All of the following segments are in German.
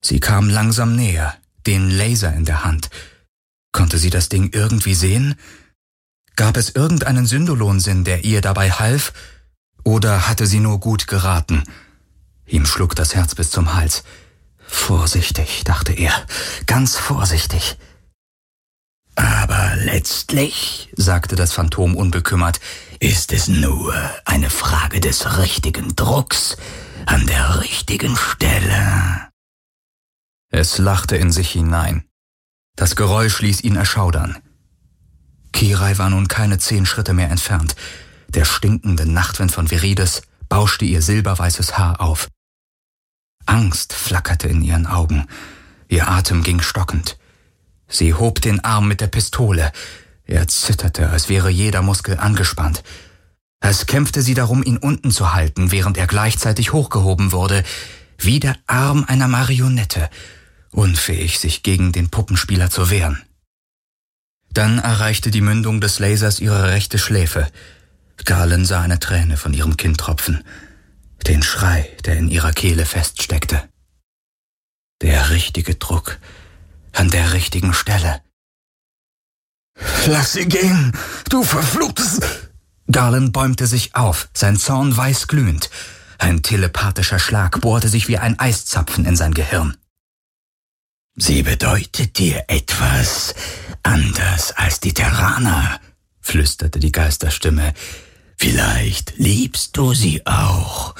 Sie kam langsam näher, den Laser in der Hand. Konnte sie das Ding irgendwie sehen? Gab es irgendeinen Syndolon-Sinn, der ihr dabei half? Oder hatte sie nur gut geraten? Ihm schlug das Herz bis zum Hals. Vorsichtig, dachte er, ganz vorsichtig. Aber letztlich, sagte das Phantom unbekümmert, ist es nur eine Frage des richtigen Drucks an der richtigen Stelle. Es lachte in sich hinein. Das Geräusch ließ ihn erschaudern. Kirai war nun keine 10 Schritte mehr entfernt. Der stinkende Nachtwind von Viridis bauschte ihr silberweißes Haar auf. Angst flackerte in ihren Augen. Ihr Atem ging stockend. Sie hob den Arm mit der Pistole. Er zitterte, als wäre jeder Muskel angespannt. Als kämpfte sie darum, ihn unten zu halten, während er gleichzeitig hochgehoben wurde, wie der Arm einer Marionette, unfähig, sich gegen den Puppenspieler zu wehren. Dann erreichte die Mündung des Lasers ihre rechte Schläfe. Galen sah eine Träne von ihrem Kinn tropfen. Den Schrei, der in ihrer Kehle feststeckte. Der richtige Druck, an der richtigen Stelle. »Lass sie gehen, du verfluchtes...« Galen bäumte sich auf, sein Zorn weißglühend. Ein telepathischer Schlag bohrte sich wie ein Eiszapfen in sein Gehirn. »Sie bedeutet dir etwas anders als die Terraner«, flüsterte die Geisterstimme. »Vielleicht liebst du sie auch.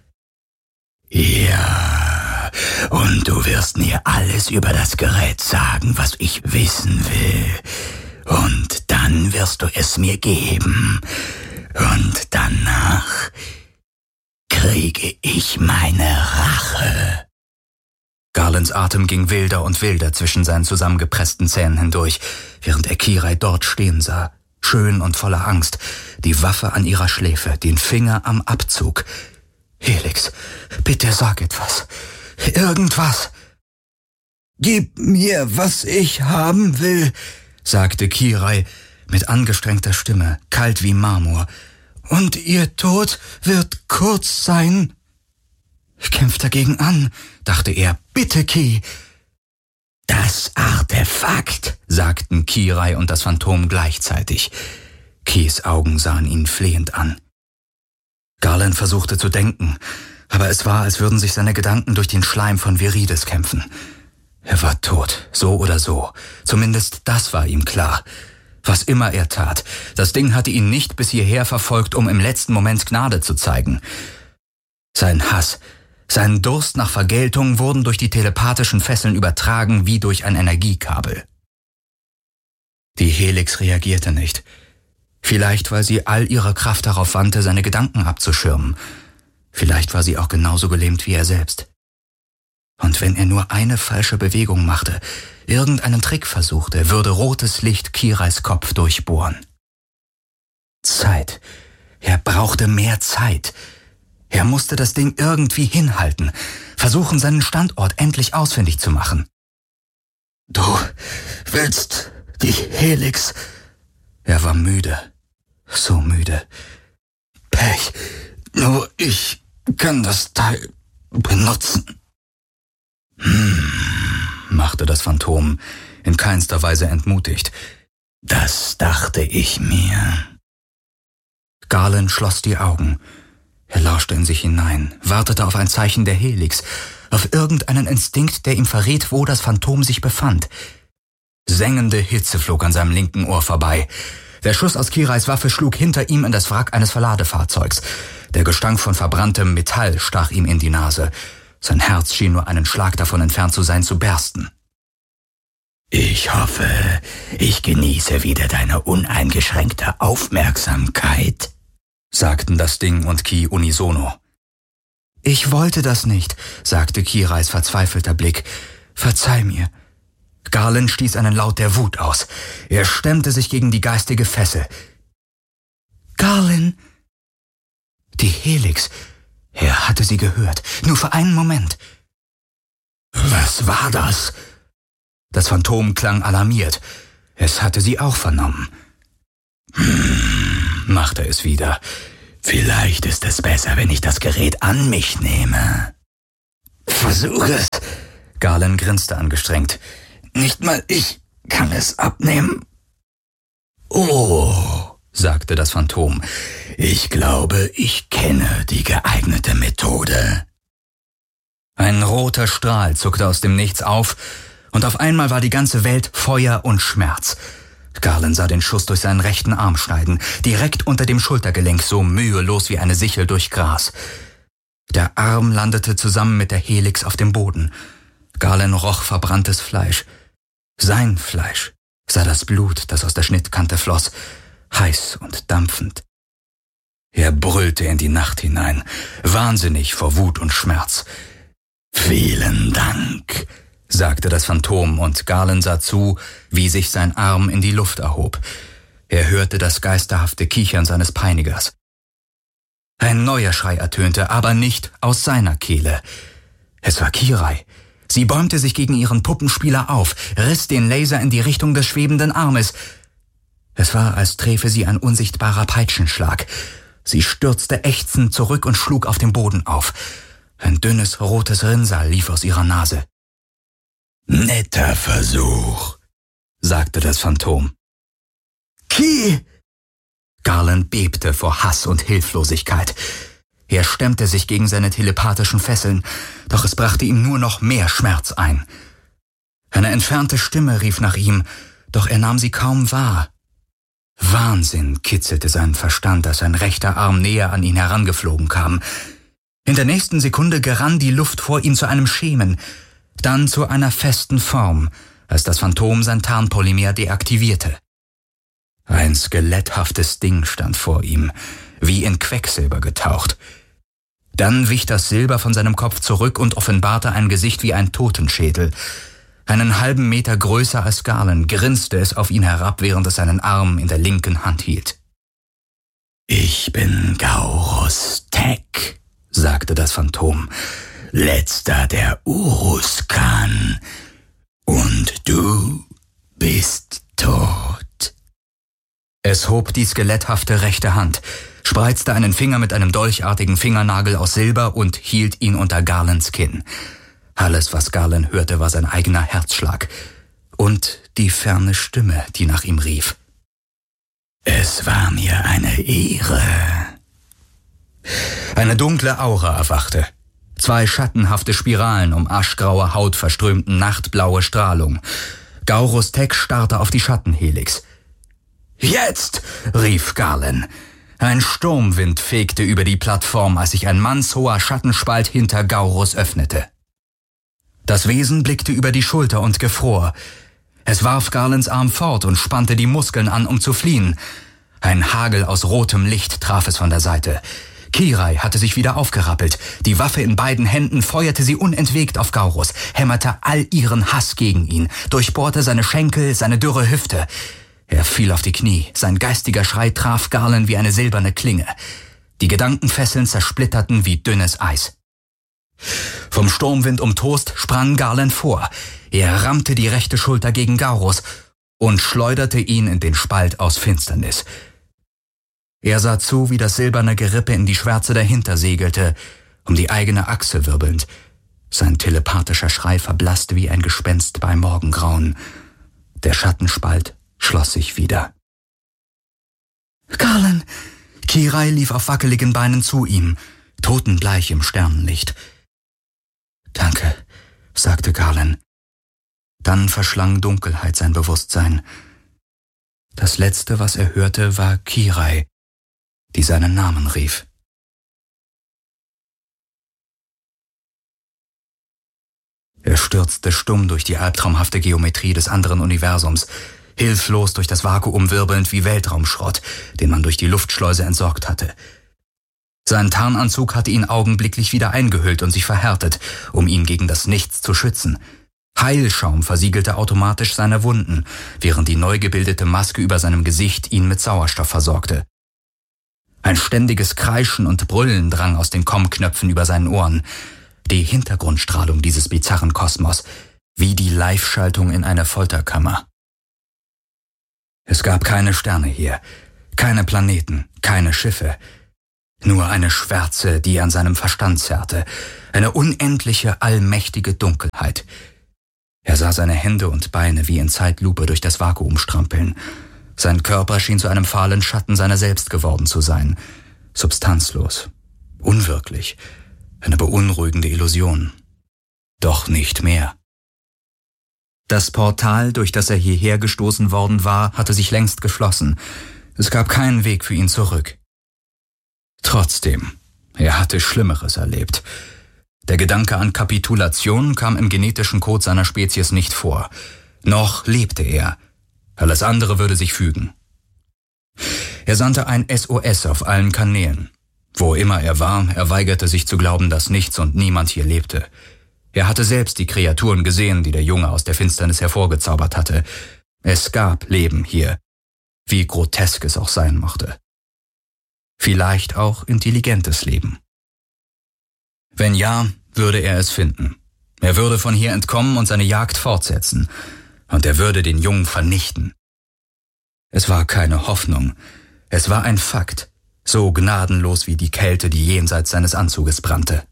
Ja, und du wirst mir alles über das Gerät sagen, was ich wissen will. Und dann wirst du es mir geben. Und danach kriege ich meine Rache.« Galens Atem ging wilder und wilder zwischen seinen zusammengepressten Zähnen hindurch, während er Kirai dort stehen sah, schön und voller Angst, die Waffe an ihrer Schläfe, den Finger am Abzug. »Helix, bitte sag etwas. Irgendwas.« »Gib mir, was ich haben will«, sagte Kirai mit angestrengter Stimme, kalt wie Marmor. »Und ihr Tod wird kurz sein.« »Kämpft dagegen an«, dachte er. »Bitte, Ki!« »Das Artefakt«, sagten Kirai und das Phantom gleichzeitig. Kis Augen sahen ihn flehend an. Galen versuchte zu denken, aber es war, als würden sich seine Gedanken durch den Schleim von Viridis kämpfen. Er war tot, so oder so. Zumindest das war ihm klar. Was immer er tat, das Ding hatte ihn nicht bis hierher verfolgt, um im letzten Moment Gnade zu zeigen. Sein Hass, sein Durst nach Vergeltung wurden durch die telepathischen Fesseln übertragen wie durch ein Energiekabel. Die Helix reagierte nicht. Vielleicht, weil sie all ihre Kraft darauf wandte, seine Gedanken abzuschirmen. Vielleicht war sie auch genauso gelähmt wie er selbst. Und wenn er nur eine falsche Bewegung machte, irgendeinen Trick versuchte, würde rotes Licht Kirais Kopf durchbohren. Zeit. Er brauchte mehr Zeit. Er musste das Ding irgendwie hinhalten, versuchen, seinen Standort endlich ausfindig zu machen. »Du willst die Helix?« Er war müde. So müde. »Pech. Nur ich kann das Teil benutzen.« machte das Phantom, in keinster Weise entmutigt. »Das dachte ich mir.« Galen schloss die Augen. Er lauschte in sich hinein, wartete auf ein Zeichen der Helix, auf irgendeinen Instinkt, der ihm verrät, wo das Phantom sich befand. Sengende Hitze flog an seinem linken Ohr vorbei. Der Schuss aus Kirais Waffe schlug hinter ihm in das Wrack eines Verladefahrzeugs. Der Gestank von verbranntem Metall stach ihm in die Nase. Sein Herz schien nur einen Schlag davon entfernt zu sein, zu bersten. »Ich hoffe, ich genieße wieder deine uneingeschränkte Aufmerksamkeit«, sagten das Ding und Ki unisono. »Ich wollte das nicht«, sagte Kirais verzweifelter Blick. »Verzeih mir.« Galen stieß einen Laut der Wut aus. Er stemmte sich gegen die geistige Fessel. »Galen!« Die Helix. Er hatte sie gehört, nur für einen Moment. »Was war das?« Das Phantom klang alarmiert. Es hatte sie auch vernommen. Machte es wieder. »Vielleicht ist es besser, wenn ich das Gerät an mich nehme.« »Versuch es«, Galen grinste angestrengt. »Nicht mal ich kann es abnehmen.« »Oh«, sagte das Phantom, »ich glaube, ich kenne die geeignete Methode.« Ein roter Strahl zuckte aus dem Nichts auf, und auf einmal war die ganze Welt Feuer und Schmerz. Galen sah den Schuss durch seinen rechten Arm schneiden, direkt unter dem Schultergelenk, so mühelos wie eine Sichel durch Gras. Der Arm landete zusammen mit der Helix auf dem Boden. Galen roch verbranntes Fleisch. Sein Fleisch, sah das Blut, das aus der Schnittkante floss, heiß und dampfend. Er brüllte in die Nacht hinein, wahnsinnig vor Wut und Schmerz. »Vielen Dank«, sagte das Phantom, und Galen sah zu, wie sich sein Arm in die Luft erhob. Er hörte das geisterhafte Kichern seines Peinigers. Ein neuer Schrei ertönte, aber nicht aus seiner Kehle. Es war Kirai. Sie bäumte sich gegen ihren Puppenspieler auf, riss den Laser in die Richtung des schwebenden Armes. Es war, als träfe sie ein unsichtbarer Peitschenschlag. Sie stürzte ächzend zurück und schlug auf dem Boden auf. Ein dünnes, rotes Rinnsal lief aus ihrer Nase. »Netter Versuch«, sagte das Phantom. »Ki!« Galen bebte vor Hass und Hilflosigkeit. Er stemmte sich gegen seine telepathischen Fesseln, doch es brachte ihm nur noch mehr Schmerz ein. Eine entfernte Stimme rief nach ihm, doch er nahm sie kaum wahr. Wahnsinn kitzelte seinen Verstand, als sein rechter Arm näher an ihn herangeflogen kam. In der nächsten Sekunde gerann die Luft vor ihm zu einem Schemen, dann zu einer festen Form, als das Phantom sein Tarnpolymer deaktivierte. Ein skeletthaftes Ding stand vor ihm, wie in Quecksilber getaucht. Dann wich das Silber von seinem Kopf zurück und offenbarte ein Gesicht wie ein Totenschädel. Einen halben Meter größer als Galen grinste es auf ihn herab, während es seinen Arm in der linken Hand hielt. »Ich bin Gaurus Tech«, sagte das Phantom, »letzter der Uruskan, und du bist tot.« Es hob die skeletthafte rechte Hand, spreizte einen Finger mit einem dolchartigen Fingernagel aus Silber und hielt ihn unter Galens Kinn. Alles, was Galen hörte, war sein eigener Herzschlag und die ferne Stimme, die nach ihm rief. »Es war mir eine Ehre.« Eine dunkle Aura erwachte. 2 schattenhafte Spiralen um aschgraue Haut verströmten nachtblaue Strahlung. Gaurus Tech starrte auf die Schattenhelix. »Jetzt«, rief Galen. Ein Sturmwind fegte über die Plattform, als sich ein mannshoher Schattenspalt hinter Gaurus öffnete. Das Wesen blickte über die Schulter und gefror. Es warf Galens Arm fort und spannte die Muskeln an, um zu fliehen. Ein Hagel aus rotem Licht traf es von der Seite. Kirai hatte sich wieder aufgerappelt. Die Waffe in beiden Händen feuerte sie unentwegt auf Gaurus, hämmerte all ihren Hass gegen ihn, durchbohrte seine Schenkel, seine dürre Hüfte. Er fiel auf die Knie. Sein geistiger Schrei traf Galen wie eine silberne Klinge. Die Gedankenfesseln zersplitterten wie dünnes Eis. Vom Sturmwind umtost sprang Galen vor. Er rammte die rechte Schulter gegen Gaurus und schleuderte ihn in den Spalt aus Finsternis. Er sah zu, wie das silberne Gerippe in die Schwärze dahinter segelte, um die eigene Achse wirbelnd. Sein telepathischer Schrei verblasste wie ein Gespenst bei Morgengrauen. Der Schattenspalt schloss sich wieder. »Galen!« Kirai lief auf wackeligen Beinen zu ihm, totenbleich im Sternenlicht. »Danke«, sagte Galen. Dann verschlang Dunkelheit sein Bewusstsein. Das Letzte, was er hörte, war Kirai, die seinen Namen rief. Er stürzte stumm durch die albtraumhafte Geometrie des anderen Universums, hilflos durch das Vakuum wirbelnd wie Weltraumschrott, den man durch die Luftschleuse entsorgt hatte. Sein Tarnanzug hatte ihn augenblicklich wieder eingehüllt und sich verhärtet, um ihn gegen das Nichts zu schützen. Heilschaum versiegelte automatisch seine Wunden, während die neu gebildete Maske über seinem Gesicht ihn mit Sauerstoff versorgte. Ein ständiges Kreischen und Brüllen drang aus den Kommknöpfen über seinen Ohren. Die Hintergrundstrahlung dieses bizarren Kosmos, wie die Live-Schaltung in einer Folterkammer. Es gab keine Sterne hier, keine Planeten, keine Schiffe. Nur eine Schwärze, die an seinem Verstand zerrte, eine unendliche, allmächtige Dunkelheit. Er sah seine Hände und Beine wie in Zeitlupe durch das Vakuum strampeln. Sein Körper schien zu einem fahlen Schatten seiner selbst geworden zu sein. Substanzlos, unwirklich, eine beunruhigende Illusion. Doch nicht mehr. Das Portal, durch das er hierher gestoßen worden war, hatte sich längst geschlossen. Es gab keinen Weg für ihn zurück. Trotzdem, er hatte Schlimmeres erlebt. Der Gedanke an Kapitulation kam im genetischen Code seiner Spezies nicht vor. Noch lebte er. Alles andere würde sich fügen. Er sandte ein SOS auf allen Kanälen. Wo immer er war, er weigerte sich zu glauben, dass nichts und niemand hier lebte. Er hatte selbst die Kreaturen gesehen, die der Junge aus der Finsternis hervorgezaubert hatte. Es gab Leben hier, wie grotesk es auch sein mochte. Vielleicht auch intelligentes Leben. Wenn ja, würde er es finden. Er würde von hier entkommen und seine Jagd fortsetzen. Und er würde den Jungen vernichten. Es war keine Hoffnung. Es war ein Fakt, so gnadenlos wie die Kälte, die jenseits seines Anzuges brannte.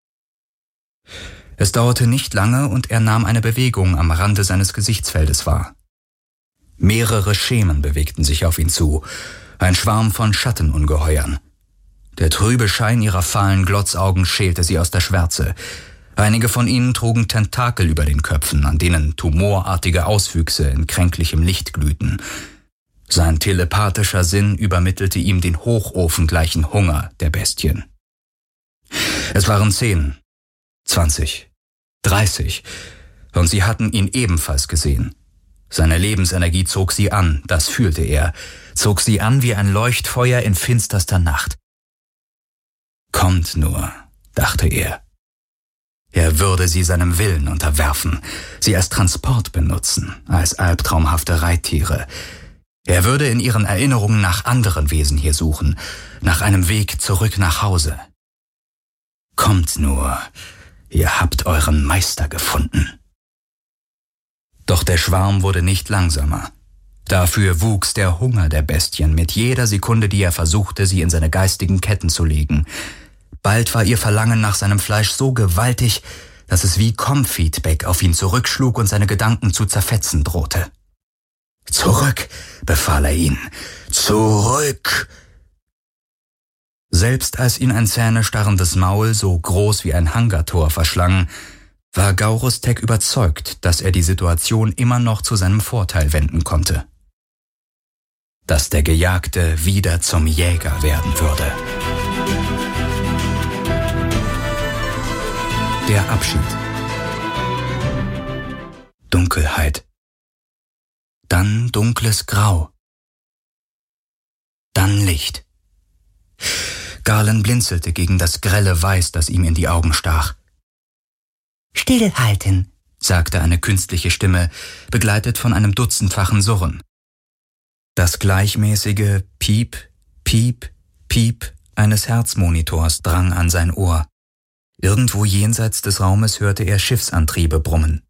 Es dauerte nicht lange und er nahm eine Bewegung am Rande seines Gesichtsfeldes wahr. Mehrere Schemen bewegten sich auf ihn zu, ein Schwarm von Schattenungeheuern. Der trübe Schein ihrer fahlen Glotzaugen schälte sie aus der Schwärze. Einige von ihnen trugen Tentakel über den Köpfen, an denen tumorartige Auswüchse in kränklichem Licht glühten. Sein telepathischer Sinn übermittelte ihm den hochofengleichen Hunger der Bestien. Es waren 10, 20, 30, und sie hatten ihn ebenfalls gesehen. Seine Lebensenergie zog sie an, das fühlte er, zog sie an wie ein Leuchtfeuer in finsterster Nacht. Kommt nur, dachte er. Er würde sie seinem Willen unterwerfen, sie als Transport benutzen, als albtraumhafte Reittiere. Er würde in ihren Erinnerungen nach anderen Wesen hier suchen, nach einem Weg zurück nach Hause. Kommt nur, ihr habt euren Meister gefunden. Doch der Schwarm wurde nicht langsamer. Dafür wuchs der Hunger der Bestien mit jeder Sekunde, die er versuchte, sie in seine geistigen Ketten zu legen. Bald war ihr Verlangen nach seinem Fleisch so gewaltig, dass es wie Comfeedback auf ihn zurückschlug und seine Gedanken zu zerfetzen drohte. »Zurück«, befahl er ihn, »zurück!« Selbst als ihn ein zähnestarrendes Maul so groß wie ein Hangartor verschlang, war Gaurus Tech überzeugt, dass er die Situation immer noch zu seinem Vorteil wenden konnte. Dass der Gejagte wieder zum Jäger werden würde. Der Abschied. Dunkelheit. Dann dunkles Grau. Dann Licht. Garland blinzelte gegen das grelle Weiß, das ihm in die Augen stach. »Stillhalten«, sagte eine künstliche Stimme, begleitet von einem dutzendfachen Surren. Das gleichmäßige Piep, Piep, Piep eines Herzmonitors drang an sein Ohr. Irgendwo jenseits des Raumes hörte er Schiffsantriebe brummen.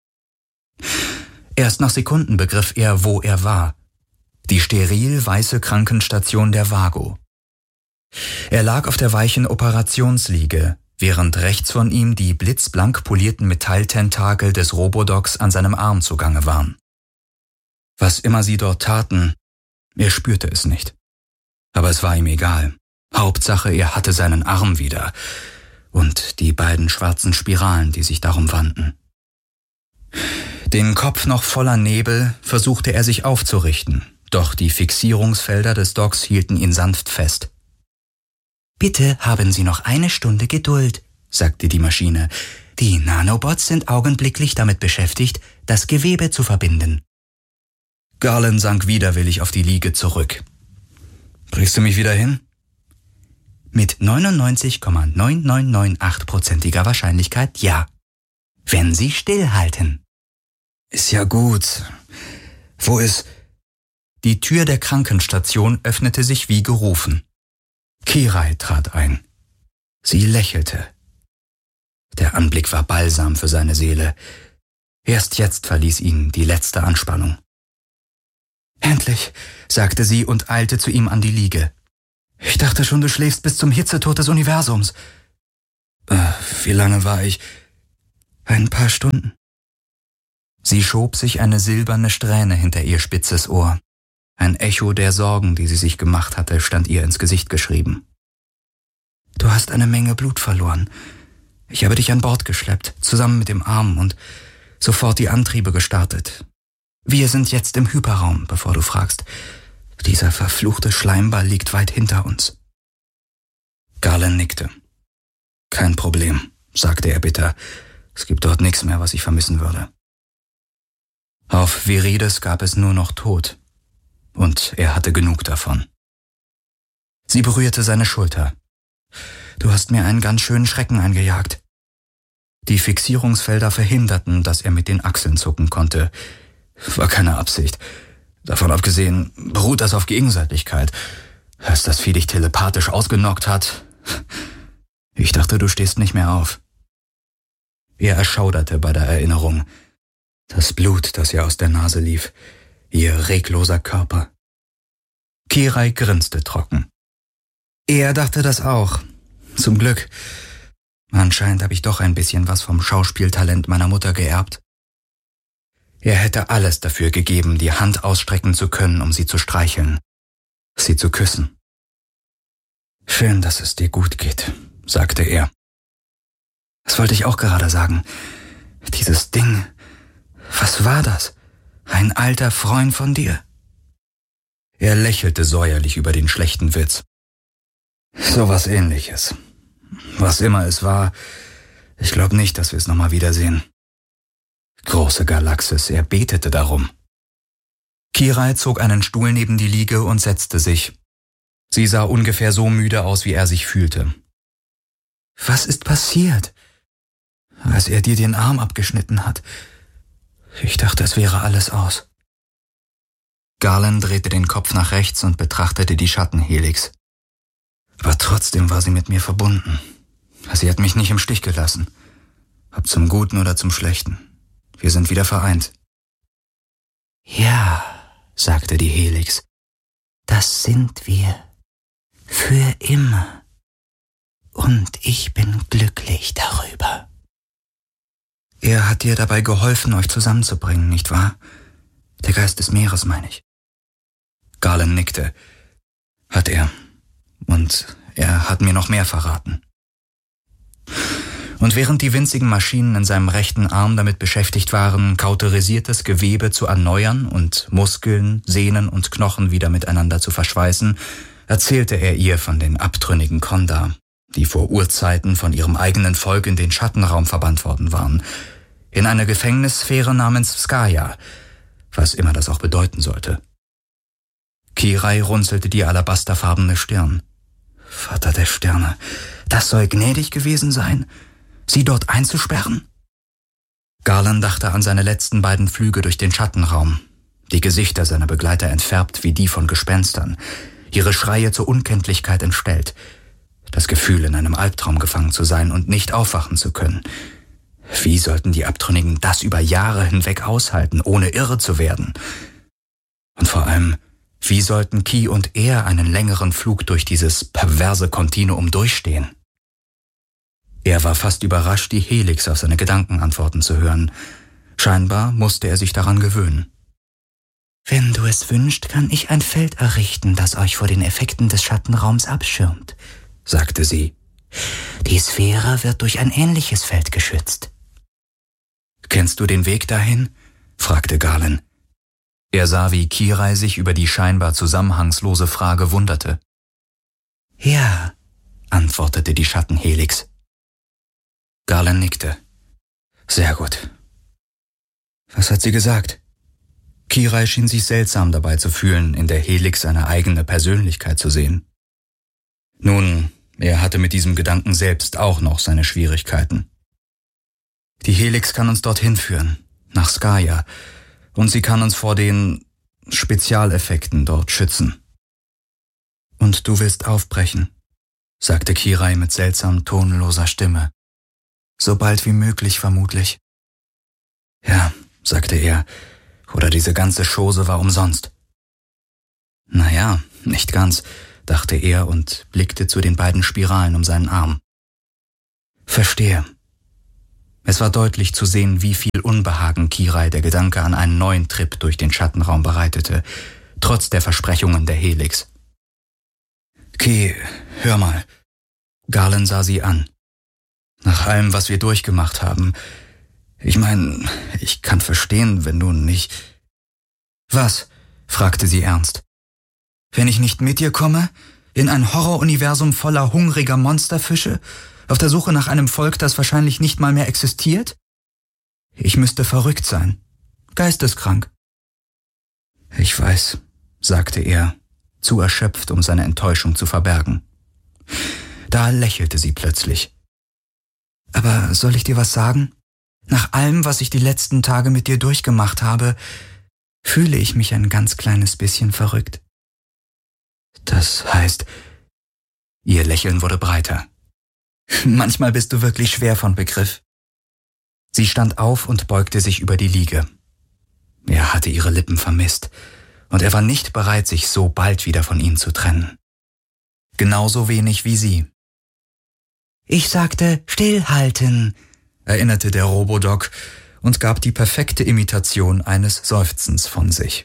Erst nach Sekunden begriff er, wo er war. Die steril weiße Krankenstation der Vago. Er lag auf der weichen Operationsliege, während rechts von ihm die blitzblank polierten Metalltentakel des Robodogs an seinem Arm zugange waren. Was immer sie dort taten, er spürte es nicht. Aber es war ihm egal. Hauptsache, er hatte seinen Arm wieder und die beiden schwarzen Spiralen, die sich darum wanden. Den Kopf noch voller Nebel versuchte er sich aufzurichten, doch die Fixierungsfelder des Dogs hielten ihn sanft fest. »Bitte haben Sie noch eine Stunde Geduld«, sagte die Maschine. »Die Nanobots sind augenblicklich damit beschäftigt, das Gewebe zu verbinden.« Garland sank widerwillig auf die Liege zurück. »Bringst du mich wieder hin?« »Mit 99,9998%iger Wahrscheinlichkeit ja. Wenn Sie stillhalten.« »Ist ja gut. Wo ist...« Die Tür der Krankenstation öffnete sich wie gerufen. Kirai trat ein. Sie lächelte. Der Anblick war Balsam für seine Seele. Erst jetzt verließ ihn die letzte Anspannung. »Endlich«, sagte sie und eilte zu ihm an die Liege. »Ich dachte schon, du schläfst bis zum Hitzetod des Universums.« Wie lange war ich? »Ein paar Stunden.« Sie schob sich eine silberne Strähne hinter ihr spitzes Ohr. Ein Echo der Sorgen, die sie sich gemacht hatte, stand ihr ins Gesicht geschrieben. »Du hast eine Menge Blut verloren. Ich habe dich an Bord geschleppt, zusammen mit dem Arm und sofort die Antriebe gestartet. Wir sind jetzt im Hyperraum, bevor du fragst. Dieser verfluchte Schleimball liegt weit hinter uns.« Garland nickte. »Kein Problem«, sagte er bitter. »Es gibt dort nichts mehr, was ich vermissen würde.« Auf Viridis gab es nur noch Tod. Und er hatte genug davon. Sie berührte seine Schulter. »Du hast mir einen ganz schönen Schrecken eingejagt.« Die Fixierungsfelder verhinderten, dass er mit den Achseln zucken konnte. War keine Absicht. Davon abgesehen beruht das auf Gegenseitigkeit. Als das Vieh dich telepathisch ausgenockt hat. Ich dachte, du stehst nicht mehr auf. Er erschauderte bei der Erinnerung. Das Blut, das ihr aus der Nase lief. Ihr regloser Körper. Kirai grinste trocken. Er dachte das auch. Zum Glück. Anscheinend habe ich doch ein bisschen was vom Schauspieltalent meiner Mutter geerbt. Er hätte alles dafür gegeben, die Hand ausstrecken zu können, um sie zu streicheln, sie zu küssen. »Schön, dass es dir gut geht«, sagte er. »Das wollte ich auch gerade sagen. Dieses Ding, was war das? Ein alter Freund von dir?« Er lächelte säuerlich über den schlechten Witz. »So was Ähnliches. Was immer es war, ich glaube nicht, dass wir es nochmal wiedersehen.« Große Galaxis, er betete darum. Kirai zog einen Stuhl neben die Liege und setzte sich. Sie sah ungefähr so müde aus, wie er sich fühlte. »Was ist passiert?« »Als er dir den Arm abgeschnitten hat. Ich dachte, es wäre alles aus.« Garland drehte den Kopf nach rechts und betrachtete die Schattenhelix. Aber trotzdem war sie mit mir verbunden. Sie hat mich nicht im Stich gelassen. Ob zum Guten oder zum Schlechten. Wir sind wieder vereint.« »Ja«, sagte die Helix, »das sind wir. Für immer. Und ich bin glücklich darüber.« Er hat dir dabei geholfen, euch zusammenzubringen, nicht wahr? Der Geist des Meeres, meine ich. Garland nickte. Hat er. Und er hat mir noch mehr verraten. Und während die winzigen Maschinen in seinem rechten Arm damit beschäftigt waren, kauterisiertes Gewebe zu erneuern und Muskeln, Sehnen und Knochen wieder miteinander zu verschweißen, erzählte er ihr von den abtrünnigen Kondar, die vor Urzeiten von ihrem eigenen Volk in den Schattenraum verbannt worden waren, in eine Gefängnissphäre namens Skaya, was immer das auch bedeuten sollte. Kirai runzelte die alabasterfarbene Stirn. Vater der Sterne, das soll gnädig gewesen sein, sie dort einzusperren? Garland dachte an seine letzten beiden Flüge durch den Schattenraum, die Gesichter seiner Begleiter entfärbt wie die von Gespenstern, ihre Schreie zur Unkenntlichkeit entstellt, das Gefühl, in einem Albtraum gefangen zu sein und nicht aufwachen zu können. Wie sollten die Abtrünnigen das über Jahre hinweg aushalten, ohne irre zu werden? Und vor allem, wie sollten Ki und er einen längeren Flug durch dieses perverse Kontinuum durchstehen? Er war fast überrascht, die Helix auf seine Gedankenantworten zu hören. Scheinbar musste er sich daran gewöhnen. »Wenn du es wünschst, kann ich ein Feld errichten, das euch vor den Effekten des Schattenraums abschirmt«, sagte sie. »Die Sphäre wird durch ein ähnliches Feld geschützt.« »Kennst du den Weg dahin?« fragte Garland. Er sah, wie Kirai sich über die scheinbar zusammenhangslose Frage wunderte. »Ja«, antwortete die Schattenhelix. Garland nickte. »Sehr gut. Was hat sie gesagt?« Kirai schien sich seltsam dabei zu fühlen, in der Helix eine eigene Persönlichkeit zu sehen. Nun, er hatte mit diesem Gedanken selbst auch noch seine Schwierigkeiten. Die Helix kann uns dorthin führen, nach Skaya, und sie kann uns vor den Spezialeffekten dort schützen. »Und du willst aufbrechen«, sagte Kirai mit seltsam tonloser Stimme. »So bald wie möglich, vermutlich.« »Ja«, sagte er, »oder diese ganze Chose war umsonst.« »Naja, nicht ganz«, dachte er und blickte zu den beiden Spiralen um seinen Arm. »Verstehe. Es war deutlich zu sehen, wie viel Unbehagen Kirai der Gedanke an einen neuen Trip durch den Schattenraum bereitete, trotz der Versprechungen der Helix. »Ki, hör mal.« Garland sah sie an. »Nach allem, was wir durchgemacht haben, ich meine, ich kann verstehen, wenn du nicht...« »Was?« fragte sie ernst. »Wenn ich nicht mit dir komme? In ein Horroruniversum voller hungriger Monsterfische? Auf der Suche nach einem Volk, das wahrscheinlich nicht mal mehr existiert? Ich müsste verrückt sein. Geisteskrank.« »Ich weiß«, sagte er, zu erschöpft, um seine Enttäuschung zu verbergen. Da lächelte sie plötzlich. »Aber soll ich dir was sagen? Nach allem, was ich die letzten Tage mit dir durchgemacht habe, fühle ich mich ein ganz kleines bisschen verrückt.« »Das heißt...« Ihr Lächeln wurde breiter. »Manchmal bist du wirklich schwer von Begriff.« Sie stand auf und beugte sich über die Liege. Er hatte ihre Lippen vermisst, und er war nicht bereit, sich so bald wieder von ihnen zu trennen. Genauso wenig wie sie. »Ich sagte, stillhalten«, erinnerte der Robodoc und gab die perfekte Imitation eines Seufzens von sich.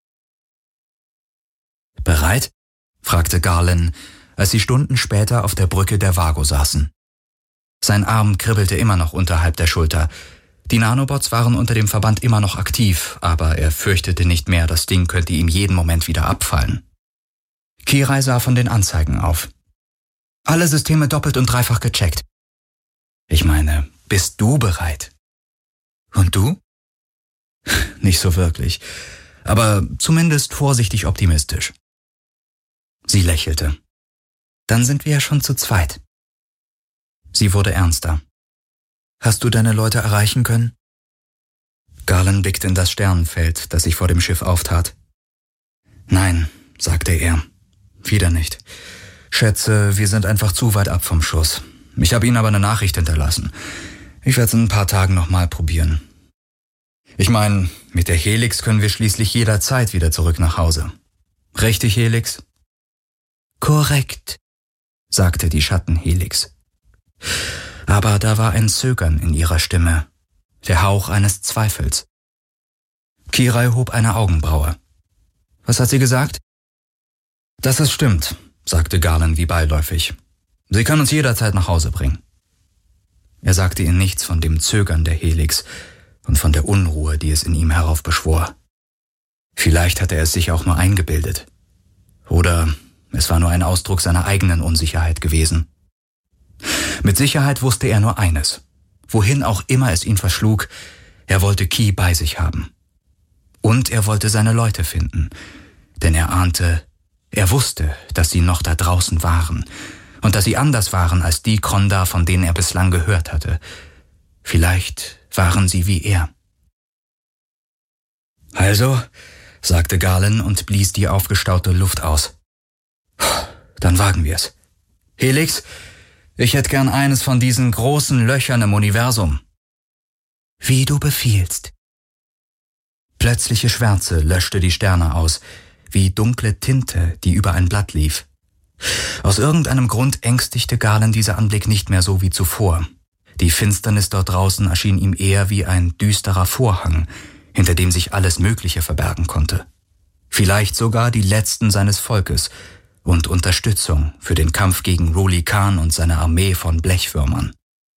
»Bereit?« fragte Garland, als sie Stunden später auf der Brücke der Vago saßen. Sein Arm kribbelte immer noch unterhalb der Schulter. Die Nanobots waren unter dem Verband immer noch aktiv, aber er fürchtete nicht mehr, das Ding könnte ihm jeden Moment wieder abfallen. Kirai sah von den Anzeigen auf. »Alle Systeme doppelt und dreifach gecheckt.« »Ich meine, bist du bereit?« »Und du?« »Nicht so wirklich, aber zumindest vorsichtig optimistisch.« Sie lächelte. »Dann sind wir ja schon zu zweit.« Sie wurde ernster. »Hast du deine Leute erreichen können?« Garland blickte in das Sternenfeld, das sich vor dem Schiff auftat. »Nein«, sagte er. »Wieder nicht. Schätze, wir sind einfach zu weit ab vom Schuss. Ich habe ihnen aber eine Nachricht hinterlassen. Ich werde es in ein paar Tagen nochmal probieren. Ich meine, mit der Helix können wir schließlich jederzeit wieder zurück nach Hause. Richtig, Helix?« »Korrekt«, sagte die Schattenhelix. Aber da war ein Zögern in ihrer Stimme, der Hauch eines Zweifels. Kirai hob eine Augenbraue. »Was hat sie gesagt?« »Dass es stimmt«, sagte Garland wie beiläufig. »Sie kann uns jederzeit nach Hause bringen.« Er sagte ihr nichts von dem Zögern der Helix und von der Unruhe, die es in ihm heraufbeschwor. Vielleicht hatte er es sich auch nur eingebildet. Oder es war nur ein Ausdruck seiner eigenen Unsicherheit gewesen. Mit Sicherheit wusste er nur eines. Wohin auch immer es ihn verschlug, er wollte Ki bei sich haben. Und er wollte seine Leute finden, denn er wusste, dass sie noch da draußen waren und dass sie anders waren als die Kronda, von denen er bislang gehört hatte. Vielleicht waren sie wie er. »Also«, sagte Garland und blies die aufgestaute Luft aus. »Dann wagen wir's. Helix, ich hätte gern eines von diesen großen Löchern im Universum.« »Wie du befiehlst.« Plötzliche Schwärze löschte die Sterne aus, wie dunkle Tinte, die über ein Blatt lief. Aus irgendeinem Grund ängstigte Garland dieser Anblick nicht mehr so wie zuvor. Die Finsternis dort draußen erschien ihm eher wie ein düsterer Vorhang, hinter dem sich alles Mögliche verbergen konnte. Vielleicht sogar die Letzten seines Volkes und Unterstützung für den Kampf gegen Ruli Khan und seine Armee von Blechwürmern.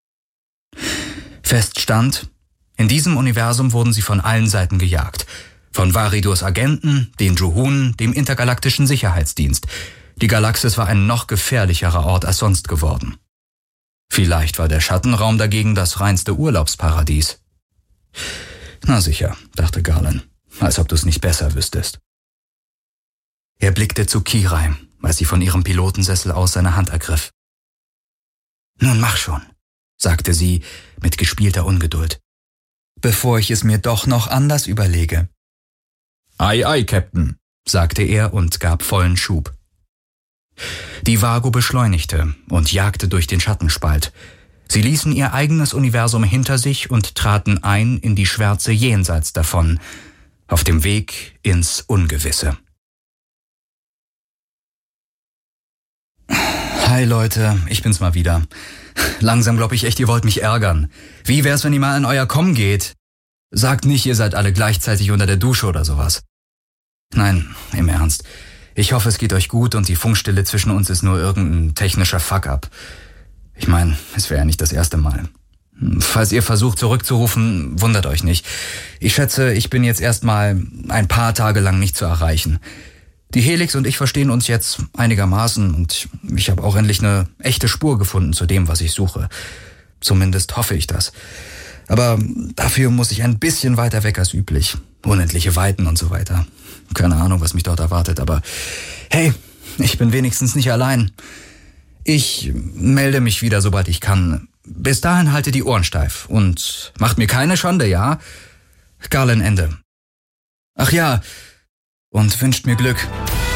Fest stand, in diesem Universum wurden sie von allen Seiten gejagt. Von Varidurs Agenten, den Juhun, dem Intergalaktischen Sicherheitsdienst. Die Galaxis war ein noch gefährlicherer Ort als sonst geworden. Vielleicht war der Schattenraum dagegen das reinste Urlaubsparadies. Na sicher, dachte Garland, als ob du es nicht besser wüsstest. Er blickte zu Kirai, als sie von ihrem Pilotensessel aus seine Hand ergriff. »Nun mach schon«, sagte sie mit gespielter Ungeduld, »bevor ich es mir doch noch anders überlege.« »Ei, ei, Captain«, sagte er und gab vollen Schub. Die Vago beschleunigte und jagte durch den Schattenspalt. Sie ließen ihr eigenes Universum hinter sich und traten ein in die Schwärze jenseits davon, auf dem Weg ins Ungewisse. Hi Leute, ich bin's mal wieder. Langsam glaube ich echt, ihr wollt mich ärgern. Wie wär's, wenn ihr mal in euer Com geht? Sagt nicht, ihr seid alle gleichzeitig unter der Dusche oder sowas. Nein, im Ernst. Ich hoffe, es geht euch gut und die Funkstille zwischen uns ist nur irgendein technischer Fuck-up. Ich meine, es wäre ja nicht das erste Mal. Falls ihr versucht zurückzurufen, wundert euch nicht. Ich schätze, ich bin jetzt erstmal ein paar Tage lang nicht zu erreichen. Die Helix und ich verstehen uns jetzt einigermaßen und ich habe auch endlich eine echte Spur gefunden zu dem, was ich suche. Zumindest hoffe ich das. Aber dafür muss ich ein bisschen weiter weg als üblich. Unendliche Weiten und so weiter. Keine Ahnung, was mich dort erwartet, aber hey, ich bin wenigstens nicht allein. Ich melde mich wieder, sobald ich kann. Bis dahin haltet die Ohren steif und macht mir keine Schande, ja? Garlen Ende. Ach ja, und wünscht mir Glück.